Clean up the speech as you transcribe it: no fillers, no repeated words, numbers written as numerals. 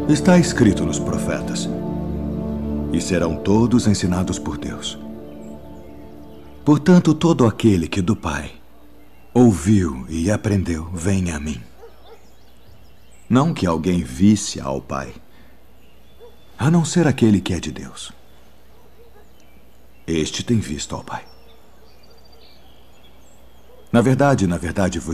Está escrito nos profetas: e serão todos ensinados por Deus. Portanto, todo aquele que do Pai ouviu e aprendeu, vem a mim. Não que alguém visse ao Pai, a não ser aquele que é de Deus. Este tem visto ao Pai. Na verdade, vos